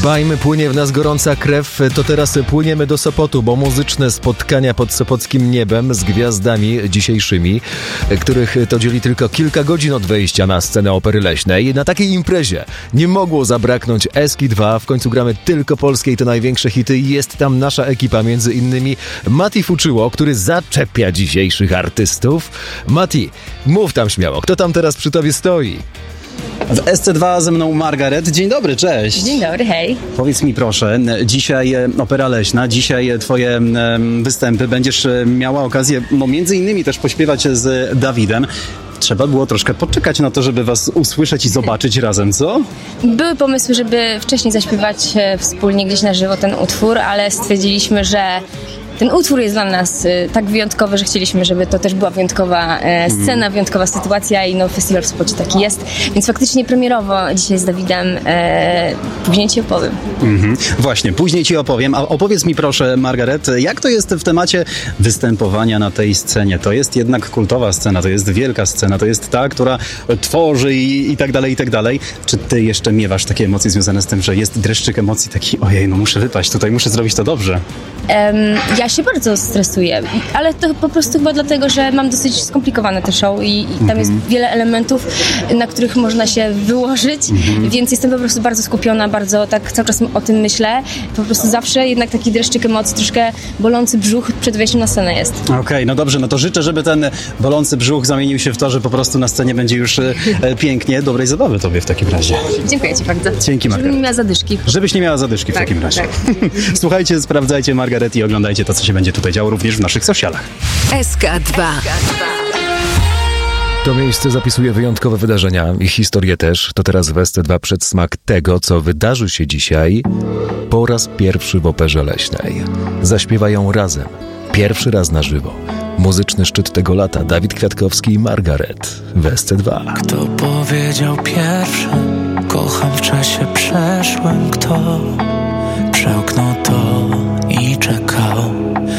Dbajmy, płynie w nas gorąca krew, to teraz płyniemy do Sopotu, bo muzyczne spotkania pod sopockim niebem z gwiazdami dzisiejszymi, których to dzieli tylko kilka godzin od wejścia na scenę Opery Leśnej. Na takiej imprezie nie mogło zabraknąć Eski 2, w końcu gramy tylko polskie i to największe hity i jest tam nasza ekipa, między innymi Mati Fuczyło, który zaczepia dzisiejszych artystów. Mati, mów tam śmiało, kto tam teraz przy tobie stoi? W SC2 ze mną Margaret. Dzień dobry, cześć. Dzień dobry, hej. Powiedz mi proszę, dzisiaj Opera Leśna, dzisiaj twoje występy, będziesz miała okazję, między innymi też pośpiewać z Dawidem. Trzeba było troszkę poczekać na to, żeby was usłyszeć i zobaczyć razem, co? Były pomysły, żeby wcześniej zaśpiewać wspólnie gdzieś na żywo ten utwór, ale stwierdziliśmy, że ten utwór jest dla nas tak wyjątkowy, że chcieliśmy, żeby to też była wyjątkowa scena, wyjątkowa sytuacja i festiwal w Sopocie taki jest. Więc faktycznie premierowo dzisiaj z Dawidem później ci opowiem. Właśnie, później ci opowiem. A opowiedz mi proszę, Margaret, jak to jest w temacie występowania na tej scenie? To jest jednak kultowa scena, to jest wielka scena, to jest ta, która tworzy i tak dalej, i tak dalej. Czy ty jeszcze miewasz takie emocje związane z tym, że jest dreszczyk emocji taki, ojej, muszę wypaść tutaj, muszę zrobić to dobrze? Ja się bardzo stresuję, ale to po prostu chyba dlatego, że mam dosyć skomplikowane te show i tam jest wiele elementów, na których można się wyłożyć, więc jestem po prostu bardzo skupiona, bardzo tak cały czas o tym myślę. Po prostu zawsze jednak taki dreszczyk emocji, troszkę bolący brzuch przed wejściem na scenę jest. Okej, no dobrze, no to życzę, żeby ten bolący brzuch zamienił się w to, że po prostu na scenie będzie już pięknie. Dobrej zabawy tobie w takim razie. Dziękuję ci bardzo. Dzięki, Margaret. Żebym nie miała zadyszki. Żebyś nie miała zadyszki w takim razie. Tak. Słuchajcie, sprawdzajcie Margaret i oglądajcie to, co się będzie tutaj działo również w naszych socialach. SK2. To miejsce zapisuje wyjątkowe wydarzenia i historię też. To teraz w SC2 przedsmak tego, co wydarzy się dzisiaj po raz pierwszy w Operze Leśnej. Zaśpiewają razem. Pierwszy raz na żywo. Muzyczny szczyt tego lata. Dawid Kwiatkowski i Margaret w SC2. Kto powiedział pierwszy? Kocham w czasie przeszłym. Kto przełknął to i czekał?